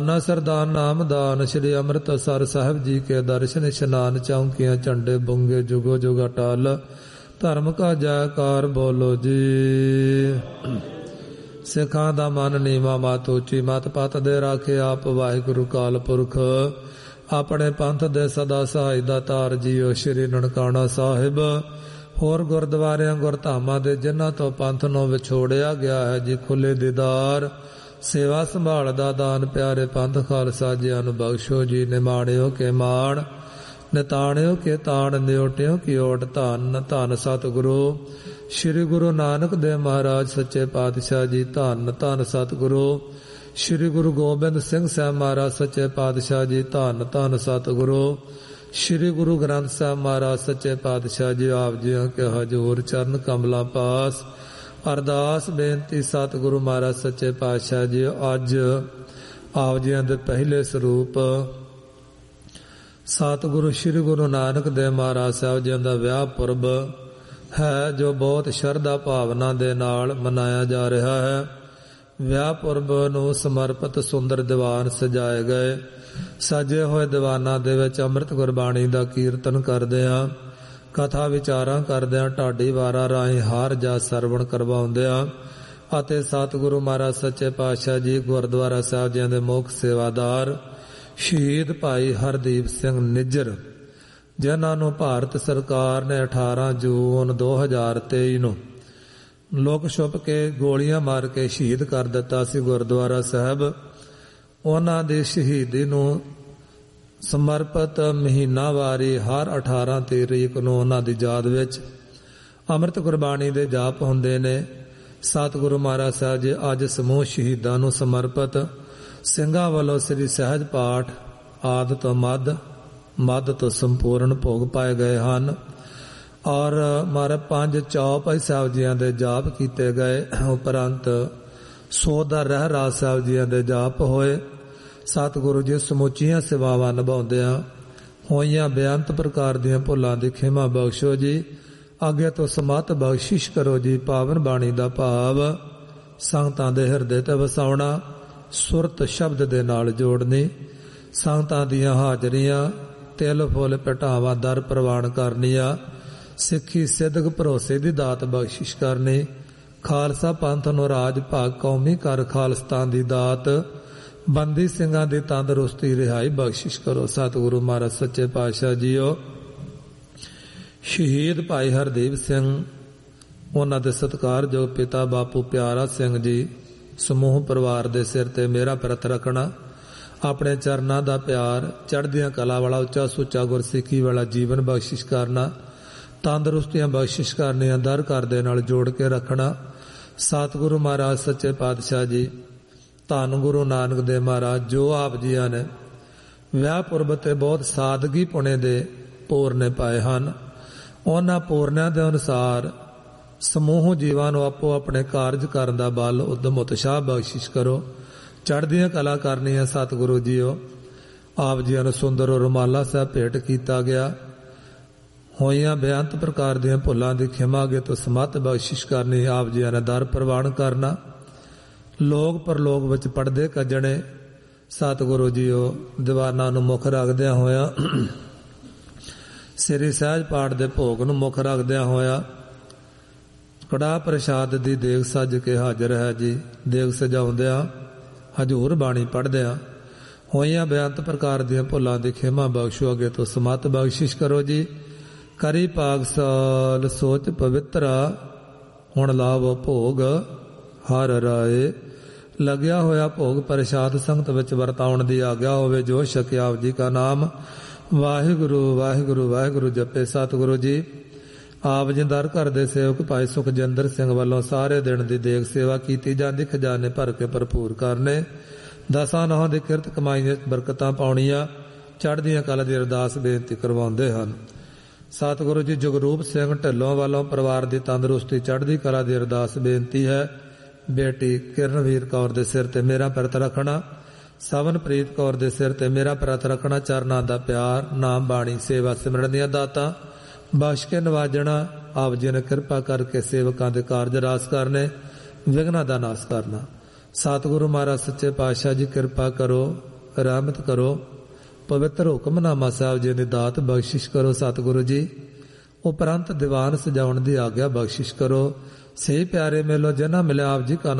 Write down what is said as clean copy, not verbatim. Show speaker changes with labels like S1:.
S1: ਨਾ ਸਰਦਾਨ ਨਾਮਦਾਨ ਸ਼੍ਰੀ ਅੰਮ੍ਰਿਤਸਰ ਸਾਹਿਬ ਜੀ ਕੇ ਦਰਸ਼ਨ ਇਸ਼ਨਾਨ ਚੌਂਕੀਆਂ ਝੰਡੇ ਬੁੰਗੇ ਜੁਗੋ ਜੁਗ ਅਟਲ ਧਰਮ ਕਾ ਜੈਕਾਰ ਬੋਲੋ ਜੀ। ਸਿੱਖਾਂ ਦਾ ਮਨ ਨੀਵਾਂ ਮਤ ਉੱਚੀ ਮਤ ਪਤ ਦੇ ਰਾਖੇ ਆਪ ਵਾਹਿਗੁਰੂ ਕਾਲ ਪੁਰਖ ਆਪਣੇ ਪੰਥ ਦੇ ਸਦਾ ਸਹਾਈ ਦਾ ਤਾਰ ਜੀਓ ਸ਼੍ਰੀ ਨਨਕਾਣਾ ਸਾਹਿਬ ਹੋਰ ਗੁਰਦੁਆਰਿਆਂ ਗੁਰਧਾਮਾਂ ਦੇ ਜਿਨ੍ਹਾਂ ਤੋਂ ਪੰਥ ਨੂੰ ਵਿਛੋੜਿਆ ਗਿਆ ਹੈ ਜੀ ਖੁੱਲੇ ਦੀਦਾਰ ਸੇਵਾ ਸੰਭਾਲ ਦਾ ਦਾਨ ਪਿਆਰੇ ਪੰਥ ਖਾਲਸਾ ਜੀਆਂ ਨੂੰ ਬਖਸ਼ੋ ਜੀ। ਨਿਮਾਣਿਓ ਕੇ ਮਾਣ ਨਿਤਾਣਿਓ ਕੇ ਤਾਣ ਨਿਓਟਿਓ ਕੀ ਓਟ ਧੰਨ ਧੰਨ ਸਤਿਗੁਰੂ ਸ਼੍ਰੀ ਗੁਰੂ ਨਾਨਕ ਦੇਵ ਮਹਾਰਾਜ ਸੱਚੇ ਪਾਤਸ਼ਾਹ ਜੀ। ਧੰਨ ਧੰਨ ਸਤਿਗੁਰੂ ਸ਼੍ਰੀ ਗੁਰੂ ਗੋਬਿੰਦ ਸਿੰਘ ਸਾਹਿਬ ਮਹਾਰਾਜ ਸੱਚੇ ਪਾਤਸ਼ਾਹ ਜੀ। ਧੰਨ ਧੰਨ ਸਤਿਗੁਰੂ ਸ਼੍ਰੀ ਗੁਰੂ ਗ੍ਰੰਥ ਸਾਹਿਬ ਮਹਾਰਾਜ ਸੱਚੇ ਪਾਤਸ਼ਾਹ ਜੀ। ਆਪ ਜੀਆਂ ਕੇ ਹਜ਼ੂਰ ਚਰਨ ਕਮਲਾਂ ਪਾਸ ਅਰਦਾਸ ਬੇਨਤੀ ਸਤਿਗੁਰੂ ਮਹਾਰਾਜ ਸੱਚੇ ਪਾਤਸ਼ਾਹ ਜੀ। ਅੱਜ ਆਪ ਜੀਆਂ ਦੇ ਪਹਿਲੇ ਸਰੂਪ ਸਤਿਗੁਰੂ ਸ਼੍ਰੀ ਗੁਰੂ ਨਾਨਕ ਦੇਵ ਮਹਾਰਾਜ ਸਾਹਿਬ ਜੀ ਦਾ ਵਿਆਹ ਪੁਰਬ ਹੈ ਜੋ ਬਹੁਤ ਸ਼ਰਧਾ ਭਾਵਨਾ ਦੇ ਨਾਲ ਮਨਾਇਆ ਜਾ ਰਿਹਾ ਹੈ। ਵਿਆਹ ਪੁਰਬ ਨੂੰ ਸਮਰਪਿਤ ਸੁੰਦਰ ਦੀਵਾਨ ਸਜਾਏ ਗਏ। ਸਜੇ ਹੋਏ ਦੀਵਾਨਾਂ ਦੇ ਵਿੱਚ ਅੰਮ੍ਰਿਤ ਗੁਰਬਾਣੀ ਦਾ ਕੀਰਤਨ ਕਰਦਿਆਂ ਕਥਾ ਵਿਚਾਰਾਂ ਕਰਦਿਆਂ ਢਾਡੀ ਵਾਰਾਂ ਰਾਹੀਂ ਹਾਰ ਜਾ ਸਰਵਣ ਕਰਵਾਉਂਦਿਆਂ ਅਤੇ ਸਤਿਗੁਰੂ ਮਹਾਰਾਜ ਸੱਚੇ ਪਾਤਸ਼ਾਹ ਜੀ ਗੁਰਦੁਆਰਾ ਸਾਹਿਬ ਜੀ ਦੇ ਮੁੱਖ ਸੇਵਾਦਾਰ ਸ਼ਹੀਦ ਭਾਈ ਹਰਦੀਪ ਸਿੰਘ ਨਿੱਜਰ ਜਿਨ੍ਹਾਂ ਨੂੰ ਭਾਰਤ ਸਰਕਾਰ ਨੇ 18 ਜੂਨ 2023 ਨੂੰ ਲੁਕ ਛੁਪ ਕੇ ਗੋਲੀਆਂ ਮਾਰ ਕੇ ਸ਼ਹੀਦ ਕਰ ਦਿੱਤਾ ਸੀ ਗੁਰਦੁਆਰਾ ਸਾਹਿਬ। ਉਹਨਾਂ ਦੀ ਸ਼ਹੀਦੀ ਨੂੰ ਸਮਰਪਿਤ ਮਹੀਨਾਵਾਰੀ ਹਰ 18 ਤਰੀਕ ਨੂੰ ਉਹਨਾਂ ਦੀ ਯਾਦ ਵਿੱਚ ਅੰਮ੍ਰਿਤ ਗੁਰਬਾਣੀ ਦੇ ਜਾਪ ਹੁੰਦੇ ਨੇ। ਸਤਿਗੁਰੂ ਮਹਾਰਾਜ ਸਾਹਿਬ ਜੀ ਅੱਜ ਸਮੂਹ ਸ਼ਹੀਦਾਂ ਨੂੰ ਸਮਰਪਿਤ ਸਿੰਘਾਂ ਵੱਲੋਂ ਸ੍ਰੀ ਸਹਿਜ ਪਾਠ ਆਦਿ ਤੋਂ ਮੱਧ ਤੋਂ ਸੰਪੂਰਨ ਭੋਗ ਪਾਏ ਗਏ ਹਨ ਔਰ ਮਾਰੇ 5 ਚੌਪਾਈ ਸਾਹਿਬ ਜੀਆਂ ਦੇ ਜਾਪ ਕੀਤੇ ਗਏ। ਉਪਰੰਤ ਸੋਧਾ ਰਹਿਰਾਜ ਸਾਹਿਬ ਜੀਆਂ ਦੇ ਜਾਪ ਹੋਏ। ਸਤਿਗੁਰੂ ਜੀ ਸਮੁੱਚੀਆਂ ਸੇਵਾਵਾਂ ਨਿਭਾਉਂਦਿਆਂ ਹੋਈਆਂ ਬੇਅੰਤ ਪ੍ਰਕਾਰ ਦੀਆਂ ਭੁੱਲਾਂ ਦੀ ਖਿਮਾ ਬਖਸ਼ੋ ਜੀ। ਅੱਗੇ ਤੋਂ ਸਮਤ ਬਖਸ਼ਿਸ਼ ਕਰੋ ਜੀ। ਪਾਵਨ ਬਾਣੀ ਦਾ ਭਾਵ ਸੰਗਤਾਂ ਦੇ ਹਿਰਦੇ ਤੇ ਵਸਾਉਣਾ, ਸੁਰਤ ਸ਼ਬਦ ਦੇ ਨਾਲ ਜੋੜਨੀ, ਸੰਗਤਾਂ ਦੀਆਂ ਹਾਜ਼ਰੀਆਂ ਤਿਲ ਫੁੱਲ ਪਟਾਵਾ ਦਰ ਪ੍ਰਵਾਨ ਕਰਨੀਆਂ, ਸਿੱਖੀ ਸਿੱਧਕ ਭਰੋਸੇ ਦੀ ਦਾਤ ਬਖਸ਼ਿਸ਼ ਕਰਨੀ, ਖਾਲਸਾ ਪੰਥ ਨੂੰ ਰਾਜ ਭਾਗ ਕੌਮੀ ਕਰ ਖਾਲਸਤਾਨ ਦੀ ਦਾਤ, ਬੰਦੀ ਸਿੰਘਾਂ ਦੀ ਤੰਦਰੁਸਤੀ ਰਿਹਾਈ ਬਖਸ਼ਿਸ਼ ਕਰੋ। ਸਤਿਗੁਰੂ ਮਹਾਰਾਜ ਸੱਚੇ ਪਾਤਸ਼ਾਹ ਜੀਓ ਸ਼ਹੀਦ ਭਾਈ ਹਰਦੀਪ ਸਿੰਘ ਉਹਨਾਂ ਦੇ ਸਤਿਕਾਰਯੋਗ ਪਿਤਾ ਬਾਪੂ ਪਿਆਰਾ ਸਿੰਘ ਜੀ ਸਮੂਹ ਪਰਿਵਾਰ ਦੇ ਸਿਰ ਤੇ ਮੇਰਾ ਪ੍ਰਤ ਰੱਖਣਾ, ਆਪਣੇ ਚਰਨਾਂ ਦਾ ਪਿਆਰ, ਚੜ੍ਹਦੀਆਂ ਕਲਾ ਵਾਲਾ ਉੱਚਾ ਸੁੱਚਾ ਗੁਰਸਿੱਖੀ ਵਾਲਾ ਜੀਵਨ ਬਖਸ਼ਿਸ਼ ਕਰਨਾ, ਤੰਦਰੁਸਤੀਆਂ ਬਖਸ਼ਿਸ਼ ਕਰਨੀਆਂ ਦਰ ਘਰ ਦੇ ਨਾਲ ਜੋੜ ਕੇ ਰੱਖਣਾ। ਸਤਿਗੁਰੂ ਮਹਾਰਾਜ ਸੱਚੇ ਪਾਤਸ਼ਾਹ ਜੀ ਧੰਨ ਗੁਰੂ ਨਾਨਕ ਦੇਵ ਮਹਾਰਾਜ ਜੋ ਆਪ ਜੀਆਂ ਨੇ ਵਿਆਹ ਪੁਰਬ ਤੇ ਬਹੁਤ ਸਾਦਗੀ ਪੁਣੇ ਦੇ ਪੂਰਨੇ ਪਾਏ ਹਨ, ਉਹਨਾਂ ਪੂਰਨਿਆਂ ਦੇ ਅਨੁਸਾਰ ਸਮੂਹ ਜੀਵਾਂ ਨੂੰ ਆਪੋ ਆਪਣੇ ਕਾਰਜ ਕਰਨ ਦਾ ਬਲ ਉਦਮ ਉਤਸ਼ਾਹ ਬਖਸ਼ਿਸ਼ ਕਰੋ। ਚੜ੍ਹਦੀਆਂ ਕਲਾ ਕਰਨੀਆਂ ਸਤਿਗੁਰੂ ਜੀਓ। ਆਪ ਜੀਆਂ ਨੂੰ ਸੁੰਦਰ ਰੁਮਾਲਾ ਸਾਹਿਬ ਭੇਟ ਕੀਤਾ ਗਿਆ। ਹੋਈਆਂ ਬੇਅੰਤ ਪ੍ਰਕਾਰ ਦੀਆਂ ਭੁੱਲਾਂ ਦੀ ਖਿਮਾ ਅੱਗੇ ਤੋਂ ਸਮਤ ਬਖਸ਼ਿਸ਼ ਕਰਨੀ। ਆਪ ਜੀਆਂ ਨੇ ਦਰ ਪ੍ਰਵਾਨ ਕਰਨਾ, ਲੋਕ ਪਰਲੋਕ ਵਿੱਚ ਪੜਦੇ ਕੱਜਣੇ। ਸਤਿਗੁਰੂ ਜੀਓ ਦੀਵਾਨਾਂ ਨੂੰ ਮੁੱਖ ਰੱਖਦਿਆਂ ਹੋਇਆ ਸ੍ਰੀ ਸਹਿਜ ਪਾਠ ਦੇ ਭੋਗ ਨੂੰ ਮੁੱਖ ਰੱਖਦਿਆਂ ਹੋਇਆ ਕੜਾਹ ਪ੍ਰਸ਼ਾਦ ਦੀ ਦੇਗ ਸੱਜ ਕੇ ਹਾਜ਼ਰ ਹੈ ਜੀ। ਦੇਗ ਸਜਾਉਂਦਿਆਂ ਹਜ਼ੂਰ ਬਾਣੀ ਪੜ੍ਹਦਿਆਂ ਹੋਈਆਂ ਬੇਅੰਤ ਪ੍ਰਕਾਰ ਦੀਆਂ ਭੁੱਲਾਂ ਦੀ ਖਿਮਾ ਬਖਸ਼ੋ, ਅੱਗੇ ਤੋਂ ਸਮਤ ਬਖਸ਼ਿਸ਼ ਕਰੋ ਜੀ। ਕਰੀ ਪਾਗ ਸਾਲ ਸੋਚ ਪਵਿੱਤਰਾ ਹੁਣ ਲਾਭ ਭੋਗ ਹਰ ਰਾਏ। ਲੱਗਿਆ ਹੋਇਆ ਭੋਗ ਪ੍ਰਸ਼ਾਦ ਸੰਗਤ ਵਿੱਚ ਵਰਤਾਉਣ ਦੀ ਆਗਿਆ ਹੋਵੇ। ਜੋ ਛਕਿਆ ਆਪ ਜੀ ਕਾ ਨਾਮ ਵਾਹਿਗੁਰੂ ਵਾਹਿਗੁਰੂ ਵਾਹਿਗੁਰੂ ਜਪੇ। ਸਤਿਗੁਰੂ ਜੀ ਆਪ ਜੀ ਦਰ ਘਰ ਦੇ ਸੇਵਕ ਭਾਈ ਸੁਖਜਿੰਦਰ ਸਿੰਘ ਵੱਲੋਂ ਸਾਰੇ ਦਿਨ ਦੀ ਦੇਗ ਸੇਵਾ ਕੀਤੀ ਜਾਂਦੀ। ਖਜ਼ਾਨੇ ਭਰ ਕੇ ਭਰਪੂਰ ਕਰਨੇ, ਦਸਾਂ ਨੌਹਾਂ ਦੀ ਕਿਰਤ ਕਮਾਈ ਵਿੱਚ ਬਰਕਤਾਂ ਪਾਉਣੀਆਂ, ਚੜ੍ਹਦੀਆਂ ਕਲਾ ਦੀ ਅਰਦਾਸ ਬੇਨਤੀ ਕਰਵਾਉਂਦੇ ਹਨ। ਸਤਿਗੁਰੂ ਜੀ ਜਗਰੂਪ ਸਿੰਘ ਢਿੱਲੋਂ ਵੱਲੋਂ ਪਰਿਵਾਰ ਦੀ ਤੰਦਰੁਸਤੀ ਚੜ੍ਹਦੀ ਕਲਾ ਦੀ ਅਰਦਾਸ ਬੇਨਤੀ ਹੈ। ਬੇਟੀ ਕਿਰਨਵੀਰ ਕੌਰ ਦੇ ਸਿਰ ਤੇ ਮੇਰਾ ਪ੍ਰਤ ਰੱਖਣਾ, ਸਵਨਪ੍ਰੀਤ ਕੌਰ ਦੇ ਸਿਰ ਤੇ ਮੇਰਾ ਪ੍ਰਤ ਰੱਖਣਾ। ਚਰਨਾਂ ਦਾ ਪਿਆਰ, ਨਾਮ ਬਾਣੀ ਸੇਵਾ ਸਿਮਰਨ ਦੀਆਂ ਦਾਤਾਂ ਬਖਸ਼ ਕੇ ਨਵਾਜਣਾ। ਆਪ ਜੀ ਨੇ ਕਿਰਪਾ ਕਰਕੇ ਸੇਵਕਾਂ ਦੇ ਕਾਰਜ ਰਾਸ ਕਰਨੇ, ਵਿਘਨਾਂ ਦਾ ਨਾਸ ਕਰਨਾ। ਸਤਿਗੁਰੂ ਮਹਾਰਾਜ ਸੱਚੇ ਪਾਤਸ਼ਾਹ ਜੀ ਕਿਰਪਾ ਕਰੋ। ਰਹਿਮਤ ਕਰੋ। ਪਵਿੱਤਰ ਹੁਕਮਨਾਮਾ ਸਾਹਿਬ ਜੀ ਦੀ ਦਾਤ ਬਖਸ਼ਿਸ਼ ਕਰੋ ਸਤਿਗੁਰੂ ਜੀ। ਉਪਰੰਤ ਦੀਵਾਨ ਸਜਾਉਣ ਦੀ ਆਗਿਆ ਬਖਸ਼ਿਸ਼ ਕਰੋ। ਸੇ ਪਿਆਰੇ ਮੇਲੋ ਜਿਨ੍ਹਾਂ ਮਿਲਿਆ ਆਪ ਜੀ ਕਾ